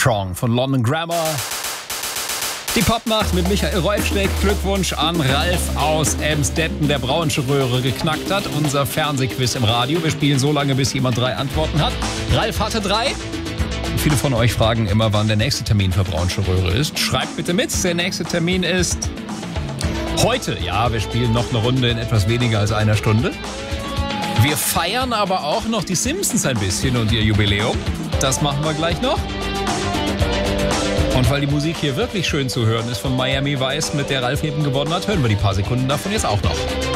Strong von London Grammar. Die Popnacht mit Michael Reufsteck. Glückwunsch an Ralf aus Emsdetten, der Braunsche Röhre geknackt hat. Unser Fernsehquiz im Radio. Wir spielen so lange, bis jemand 3 Antworten hat. Ralf hatte 3. Viele von euch fragen immer, wann der nächste Termin für Braunsche Röhre ist. Schreibt bitte mit. Der nächste Termin ist heute. Ja, wir spielen noch eine Runde in etwas weniger als einer Stunde. Wir feiern aber auch noch die Simpsons ein bisschen und ihr Jubiläum. Das machen wir gleich noch. Und weil die Musik hier wirklich schön zu hören ist von Miami Vice, mit der Ralf eben gewonnen hat, hören wir die paar Sekunden davon jetzt auch noch.